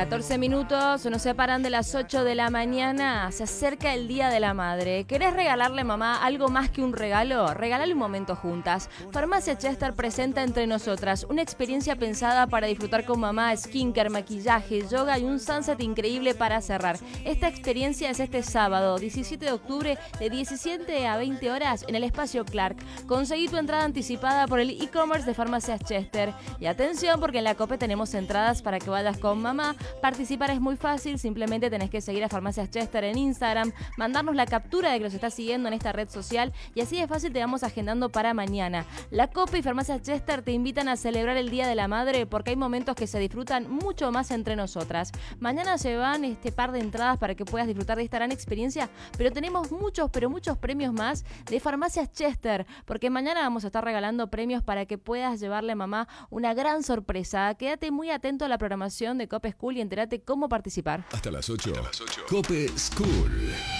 14 minutos nos separan de las 8 de la mañana. Se acerca el Día de la Madre. ¿Querés regalarle a mamá algo más que un regalo? Regálale un momento juntas. Farmacia Chester presenta Entre Nosotras una experiencia pensada para disfrutar con mamá, skincare, maquillaje, yoga y un sunset increíble para cerrar. Esta experiencia es este sábado, 17 de octubre, de 17 a 20 horas en el Espacio Clark. Conseguí tu entrada anticipada por el e-commerce de Farmacia Chester. Y atención, porque en la COPE tenemos entradas para que vayas con mamá. Participar es muy fácil, simplemente tenés que seguir a Farmacias Chester en Instagram, mandarnos la captura de que los estás siguiendo en esta red social y así de fácil te vamos agendando para mañana. La COPE y Farmacias Chester te invitan a celebrar el Día de la Madre porque hay momentos que se disfrutan mucho más entre nosotras. Mañana se van este par de entradas para que puedas disfrutar de esta gran experiencia, pero tenemos muchos premios más de Farmacias Chester, porque mañana vamos a estar regalando premios para que puedas llevarle a mamá una gran sorpresa. Quédate muy atento a la programación de COPE School y entérate cómo participar. Hasta las 8. COPE School.